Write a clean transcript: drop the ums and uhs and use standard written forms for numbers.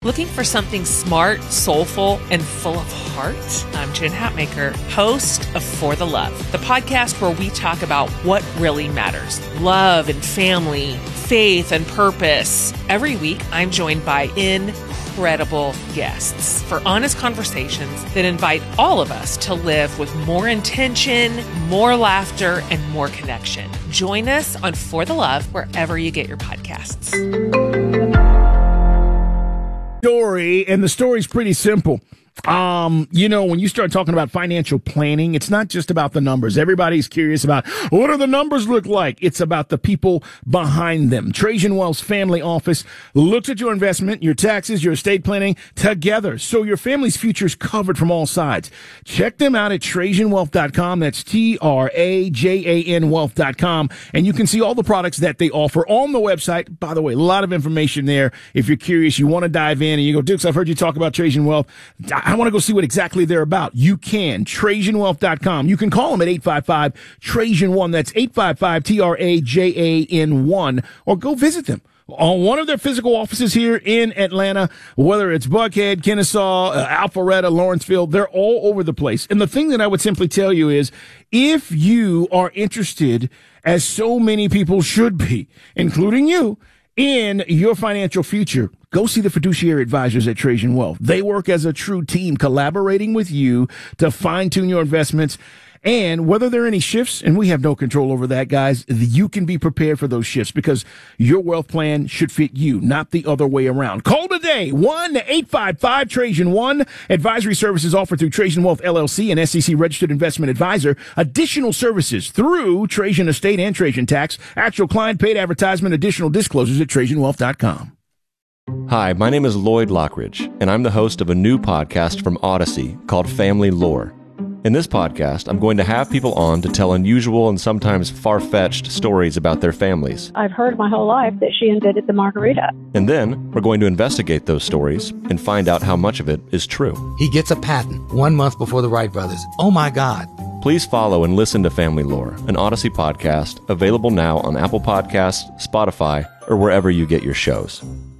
Looking for something smart, soulful, and full of heart? I'm Jen Hatmaker, host of For the Love, the podcast where we talk about what really matters. Love and family, faith and purpose. Every week, I'm joined by incredible guests for honest conversations that invite all of us to live with more intention, more laughter, and more connection. Join us on For the Love wherever you get your podcasts. Story, and the story's pretty simple. When you start talking about financial planning, it's not just about the numbers. Everybody's curious about what do the numbers look like? It's about the people behind them. Trajan Wealth's family office looks at your investment, your taxes, your estate planning together, so your family's future is covered from all sides. Check them out at TrajanWealth.com. That's TRAJAN Wealth.com. And you can see all the products that they offer on the website. By the way, a lot of information there. If you're curious, you want to dive in and you go, Dukes, I've heard you talk about Trajan Wealth. I want to go see what exactly they're about. You can. TrajanWealth.com. You can call them at 855-TRAJAN1. That's 855-TRAJAN1. Or go visit them on one of their physical offices here in Atlanta, whether it's Buckhead, Kennesaw, Alpharetta, Lawrenceville. They're all over the place. And the thing that I would simply tell you is, if you are interested, as so many people should be, including you, in your financial future, go see the fiduciary advisors at Trajan Wealth. They work as a true team, collaborating with you to fine-tune your investments. And whether there are any shifts, and we have no control over that, guys, you can be prepared for those shifts because your wealth plan should fit you, not the other way around. Call today, 1-855-TRAJAN1. Advisory services offered through Trajan Wealth LLC, an SEC-registered investment advisor. Additional services through Trajan Estate and Trajan Tax. Actual client paid advertisement. Additional disclosures at TrajanWealth.com. Hi, my name is Lloyd Lockridge, and I'm the host of a new podcast from Odyssey called Family Lore. In this podcast, I'm going to have people on to tell unusual and sometimes far-fetched stories about their families. I've heard my whole life that she invented the margarita. And then we're going to investigate those stories and find out how much of it is true. He gets a patent 1 month before the Wright brothers. Oh my God. Please follow and listen to Family Lore, an Odyssey podcast available now on Apple Podcasts, Spotify, or wherever you get your shows.